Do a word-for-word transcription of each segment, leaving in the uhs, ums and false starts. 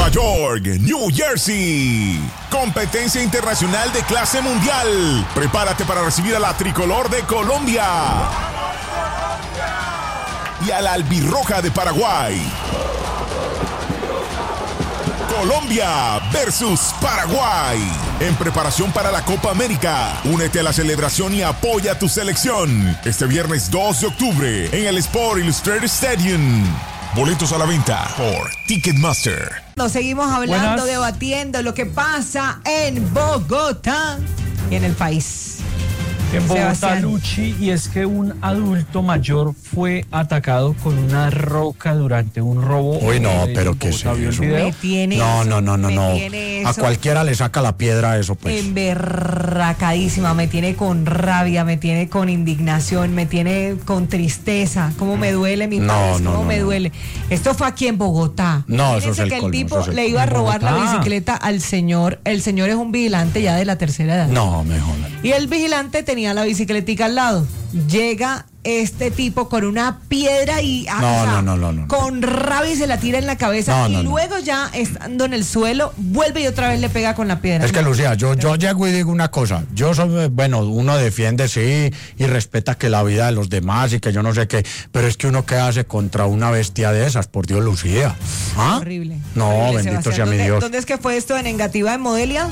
Nueva York, New Jersey. Competencia internacional de clase mundial. Prepárate para recibir a la tricolor de Colombia y a la albirroja de Paraguay. Colombia versus Paraguay. En preparación para la Copa América. Únete a la celebración y apoya a tu selección. Este viernes dos de octubre en el Sport Illustrated Stadium. Boletos a la venta por Ticketmaster. Nos seguimos hablando, Buenas. debatiendo lo que pasa en Bogotá y en el país. En Bogotá, Sebastián. Luchi, y es que un adulto mayor fue atacado con una roca durante un robo. Uy, no, Eh, pero en ¿qué es Bogotá, ¿vio el eso? video? Me tiene No, eso, no, no, no, me no. tiene A eso cualquiera le saca la piedra eso, pues. emberracadísima, me tiene con rabia, me tiene con indignación, me tiene con tristeza. ¿Cómo me duele mi No, país? no, ¿Cómo no, me no. duele? Esto fue aquí en Bogotá. No, eso Fíjense es el que el colmo, tipo eso es el le iba a colmo. robar la Bogotá. bicicleta al señor. El señor es un vigilante ya de la tercera edad. No, me jodan. Y el vigilante tenía la bicicletica al lado. Llega este tipo con una piedra y ah, No, o sea, no, no, no, no. con rabia y se la tira en la cabeza. No, y no, no. luego ya estando en el suelo, vuelve y otra vez le pega con la piedra. Es que, Lucía, yo, yo llego y digo una cosa. Yo soy, bueno, uno defiende, sí, y respeta que la vida de los demás y que yo no sé qué, pero es que uno qué hace contra una bestia de esas, por Dios, Lucía. ¿Ah? Horrible. No, Horrible, bendito Sebastián. sea mi ¿Dónde- Dios. ¿Dónde es que fue esto? ¿En Engativá, en Modelia?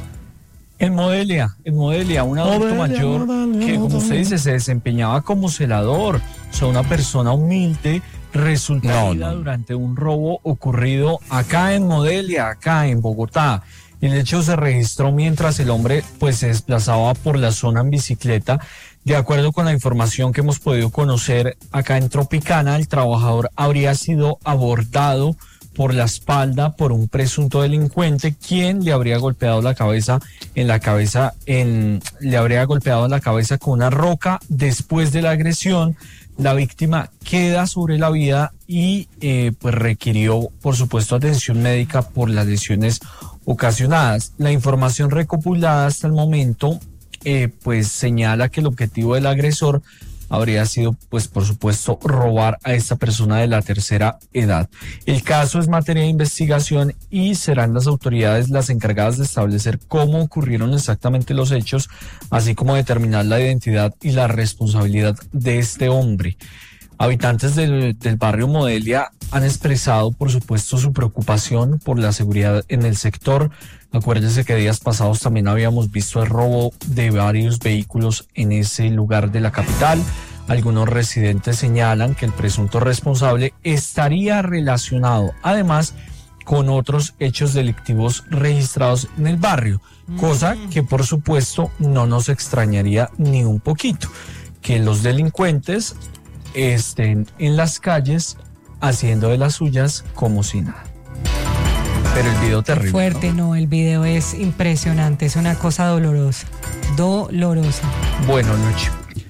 En Modelia, en Modelia, un adulto Modelia, mayor Modelia, que, como usted Modelia. dice, se desempeñaba como celador, o sea, una persona humilde, resulta No, herida no, no. durante un robo ocurrido acá en Modelia, acá en Bogotá. El hecho se registró mientras el hombre pues se desplazaba por la zona en bicicleta. De acuerdo con la información que hemos podido conocer acá en Tropicana, el trabajador habría sido abordado por la espalda por un presunto delincuente, quien le habría golpeado la cabeza en la cabeza, en, le habría golpeado en la cabeza con una roca. Después de la agresión, la víctima queda sobre la vía y eh, pues requirió, por supuesto, atención médica por las lesiones ocasionadas. La información recopilada hasta el momento, eh, pues señala que el objetivo del agresor habría sido, pues por supuesto, robar a esta persona de la tercera edad. El caso es materia de investigación y serán las autoridades las encargadas de establecer cómo ocurrieron exactamente los hechos, así como determinar la identidad y la responsabilidad de este hombre. Habitantes del, del barrio Modelia han expresado, por supuesto, su preocupación por la seguridad en el sector. Acuérdense que días pasados también habíamos visto el robo de varios vehículos en ese lugar de la capital. Algunos residentes señalan que el presunto responsable estaría relacionado, además, con otros hechos delictivos registrados en el barrio, cosa que, por supuesto, no nos extrañaría ni un poquito, que los delincuentes estén en las calles haciendo de las suyas como si nada. Pero el video terrible. Fuerte, ¿no? no, el video es impresionante, es una cosa dolorosa. Dolorosa. Bueno, Luchi.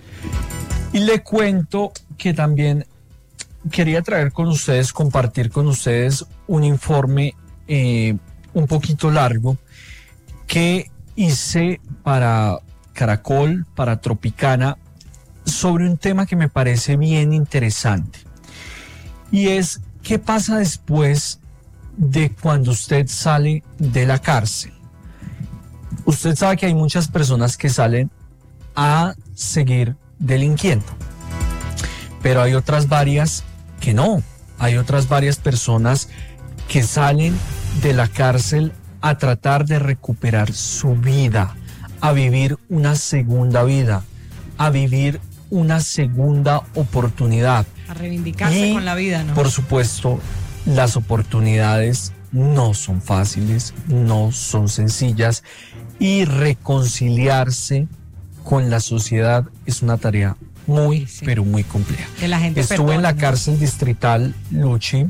Y le cuento que también quería traer con ustedes, compartir con ustedes un informe eh, un poquito largo que hice para Caracol, para Tropicana, sobre un tema que me parece bien interesante. Y es, ¿qué pasa después de cuando usted sale de la cárcel? Usted sabe que hay muchas personas que salen a seguir delinquiendo, pero hay otras varias que no. Hay otras varias personas que salen de la cárcel a tratar de recuperar su vida, a vivir una segunda vida, a vivir una segunda oportunidad. A reivindicarse Y, con la vida, ¿no? Por supuesto, las oportunidades no son fáciles, no son sencillas, y reconciliarse con la sociedad es una tarea muy, Sí. pero muy compleja. Que la gente Estuve perdone, en la ¿no? cárcel distrital, Luchi.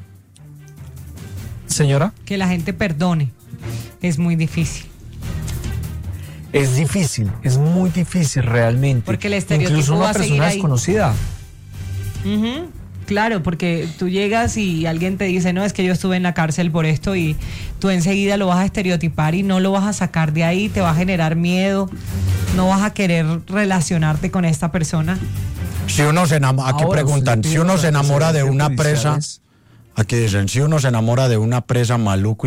Señora, Que la gente perdone. Es muy difícil. es difícil, es muy difícil realmente. Porque el estereotipo Incluso va una a seguir persona ahí. desconocida. Ujú. Claro, porque tú llegas y alguien te dice, no, es que yo estuve en la cárcel por esto, y tú enseguida lo vas a estereotipar y no lo vas a sacar de ahí, te va a generar miedo, no vas a querer relacionarte con esta persona. Si uno se enamora, aquí Ahora, preguntan, usted si uno tiene se enamora de antecedentes una presa, judiciales. aquí dicen, si uno se enamora de una presa maluco